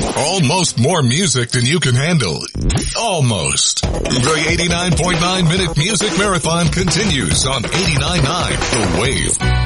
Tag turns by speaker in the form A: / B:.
A: Almost more music than you can handle. Almost. The 89.9 Minute Music Marathon continues on 89.9 The Wave.